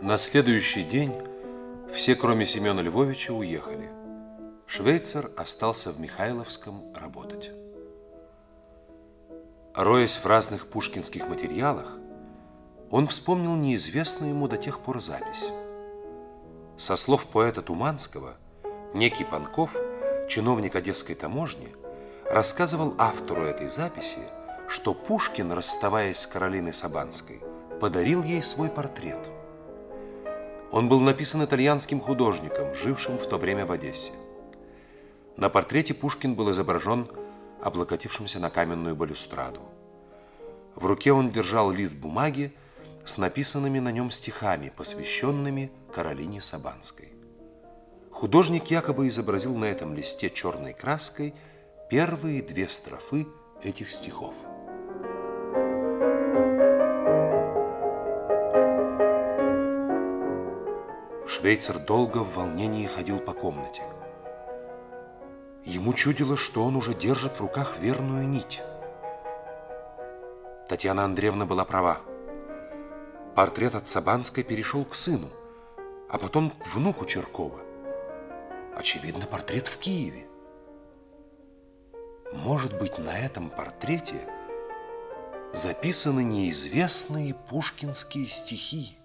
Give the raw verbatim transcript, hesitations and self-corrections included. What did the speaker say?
На следующий день все, кроме Семена Львовича, уехали. Швейцар остался в Михайловском работать. Роясь в разных пушкинских материалах, он вспомнил неизвестную ему до тех пор запись. Со слов поэта Туманского, некий Панков, чиновник Одесской таможни, рассказывал автору этой записи, что Пушкин, расставаясь с Каролиной Сабанской, подарил ей свой портрет. Он был написан итальянским художником, жившим в то время в Одессе. На портрете Пушкин был изображен облокотившимся на каменную балюстраду. В руке он держал лист бумаги с написанными на нем стихами, посвященными Каролине Сабанской. Художник якобы изобразил на этом листе черной краской первые две строфы этих стихов. Швейцар долго в волнении ходил по комнате. Ему чудилось, что он уже держит в руках верную нить. Татьяна Андреевна была права. Портрет от Сабанской перешел к сыну, а потом к внуку Черкова. Очевидно, портрет в Киеве. Может быть, на этом портрете записаны неизвестные пушкинские стихи.